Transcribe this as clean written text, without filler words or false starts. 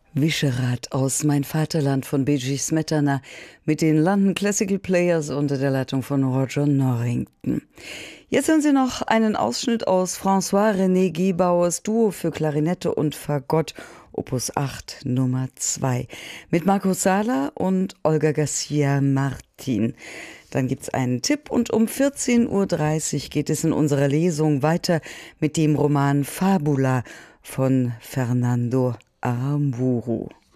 Visegrad aus Mein Vaterland von B.G. Smetana mit den London Classical Players unter der Leitung von Roger Norrington. Jetzt hören Sie noch einen Ausschnitt aus François-René Gebauers Duo für Klarinette und Fagott, Opus 8, Nummer 2, mit Marco Sala und Olga Garcia Martin. Dann gibt's einen Tipp und um 14:30 Uhr geht es in unserer Lesung weiter mit dem Roman Fabula von Fernando Aramburu.